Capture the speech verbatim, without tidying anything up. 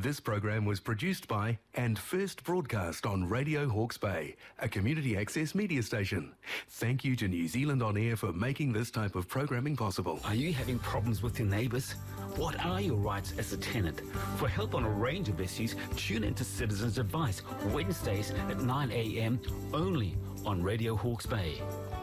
This program was produced by and first broadcast on Radio Hawke's Bay, a community access media station. Thank you to New Zealand On Air for making this type of programming possible. Are you having problems with your neighbours? What are your rights as a tenant? For help on a range of issues, tune into Citizens Advice, Wednesdays at nine a m only on Radio Hawke's Bay.